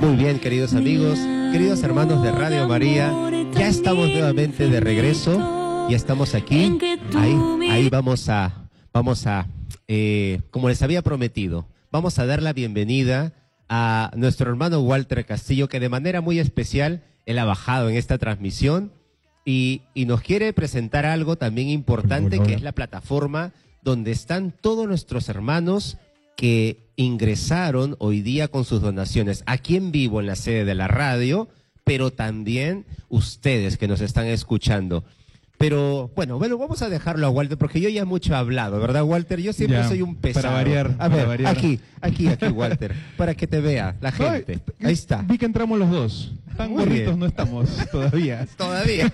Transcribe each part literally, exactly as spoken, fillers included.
Muy bien, queridos amigos, queridos hermanos de Radio María, ya estamos nuevamente de regreso, ya estamos aquí, ahí, ahí vamos a, vamos a, eh, como les había prometido, vamos a dar la bienvenida a nuestro hermano Walter Castillo, que de manera muy especial él ha bajado en esta transmisión y, y nos quiere presentar algo también importante, que es la plataforma donde están todos nuestros hermanos que ingresaron hoy día con sus donaciones aquí en vivo en la sede de la radio, pero también ustedes que nos están escuchando. Pero bueno, bueno, vamos a dejarlo a Walter porque yo ya mucho he hablado, ¿verdad, Walter? Yo siempre ya, soy un pesado. Para variar, a ver, para variar. aquí, aquí, aquí, Walter, para que te vea la gente. No, ahí está. Vi que entramos los dos. Tan Muy gorritos bien. no estamos todavía. Todavía.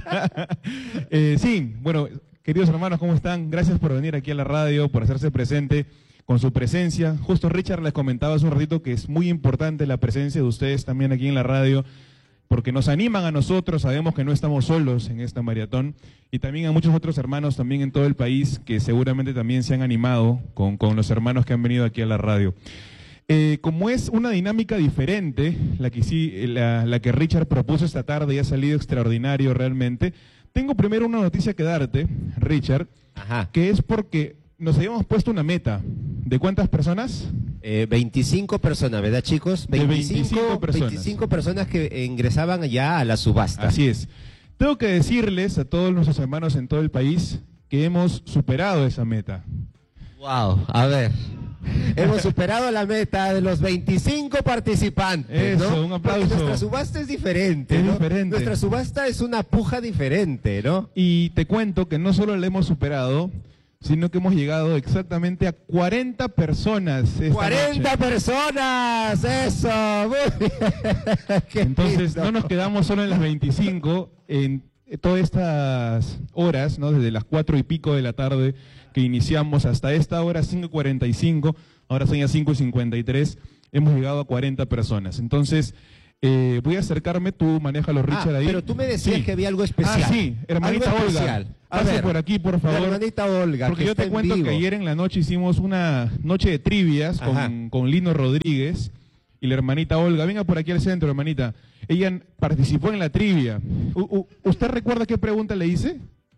eh, sí, bueno, queridos hermanos, ¿cómo están? Gracias por venir aquí a la radio, por hacerse presente con su presencia. Justo Richard les comentaba hace un ratito que es muy importante la presencia de ustedes también aquí en la radio, porque nos animan a nosotros, sabemos que no estamos solos en esta maratón, y también a muchos otros hermanos también en todo el país que seguramente también se han animado con, con los hermanos que han venido aquí a la radio. Eh, como es una dinámica diferente, la que, sí, la, la que Richard propuso esta tarde y ha salido extraordinario realmente, tengo primero una noticia que darte, Richard, Ajá. que es porque nos habíamos puesto una meta. ¿De cuántas personas? Eh, veinticinco personas, ¿verdad, chicos? De veinticinco personas. veinticinco personas que ingresaban ya a la subasta. Así es. Tengo que decirles a todos nuestros hermanos en todo el país que hemos superado esa meta. Wow, a ver. Hemos superado la meta de los veinticinco participantes, Eso, ¿no? un aplauso. Porque nuestra subasta es diferente, Es ¿no? diferente. Nuestra subasta es una puja diferente, ¿no? Y te cuento que no solo la hemos superado, sino que hemos llegado exactamente a cuarenta personas esta ¡cuarenta noche. personas! ¡Eso! Muy bien. Qué Entonces, lindo. no nos quedamos solo en las veinticinco, en todas estas horas, ¿no? Desde las cuatro y pico de la tarde que iniciamos hasta esta hora, cinco y cuarenta y cinco, ahora son ya cinco y cincuenta y tres, hemos llegado a cuarenta personas. Entonces, eh, voy a acercarme, tú manéjalo, Richard, Ah, ahí. pero tú me decías Sí. que había algo especial. Ah, sí, hermanita Algo Olga, especial. A pase ver, por aquí, por favor. la hermanita Olga, Porque que yo está te en cuento vivo. que ayer en la noche hicimos una noche de trivias Ajá. con, con Lino Rodríguez y la hermanita Olga. Venga por aquí al centro, hermanita. Ella participó en la trivia. U- u- ¿Usted recuerda qué pregunta le hice?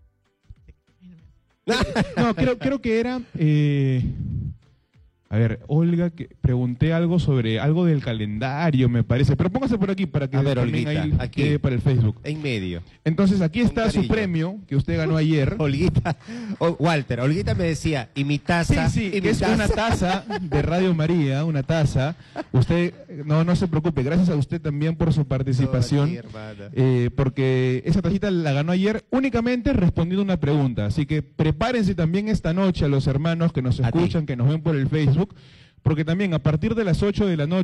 No, creo, creo que era... eh, a ver, Olga, que pregunté algo sobre algo del calendario, me parece. Pero póngase por aquí para que A ver, también Olguita, ahí aquí. quede para el Facebook. En medio. Entonces, aquí Con está su cariño. premio que usted ganó ayer. Olguita, o- Walter, Olguita me decía, y mi Sí, taza, sí, y que mi es taza. una taza de Radio María, una taza. Usted, no, no se preocupe, gracias a usted también por su participación, Aquí, hermana. eh, porque esa tacita la ganó ayer únicamente respondiendo una pregunta. Así que prepárense también esta noche a los hermanos que nos A ti. escuchan, que nos ven por el Facebook, porque también a partir de las ocho de la noche